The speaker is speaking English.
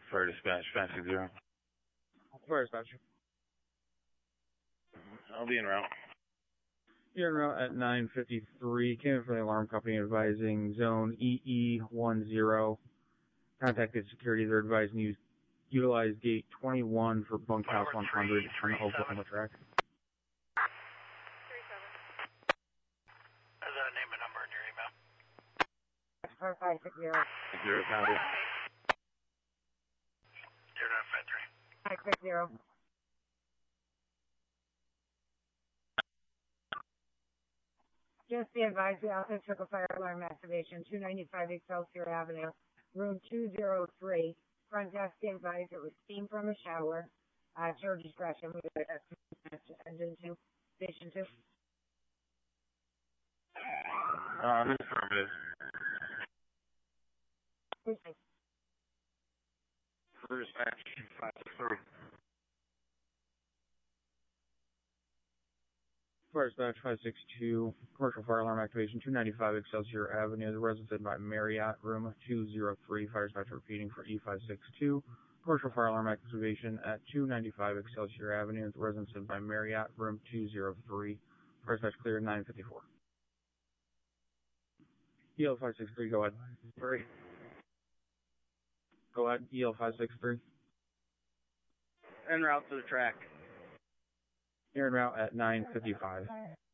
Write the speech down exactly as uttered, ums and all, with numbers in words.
Fire dispatch, five six zero. Fire dispatch. I'll be en route. You're en route at nine fifty-three. Came in from the alarm company advising zone E E ten. Contacted security. They're advising you utilize gate twenty-one for bunkhouse one hundred on the Oklahoma track. Is that a name and number in your email? four five six zero. Zero copy. Zero nine five three. five six zero. Just be advised, we also took a fire alarm activation, two ninety-five Excelsior Avenue, room two oh three. Front desk advised it was steam from a shower. Uh, at your discretion, we would have engine two, station two. Uh, affirmative. Fire dispatch, five six three. Fire dispatch five six two, commercial fire alarm activation, two ninety-five Excelsior Avenue, the resident by Marriott, room two oh three. Fire dispatch repeating for E five six two, commercial fire alarm activation at two ninety-five Excelsior Avenue, the resident by Marriott, room two oh three. Fire dispatch clear nine fifty-four. E L five six three, go ahead. Three. Go ahead, E L five six three. En route to the track. You're en route at nine fifty-five.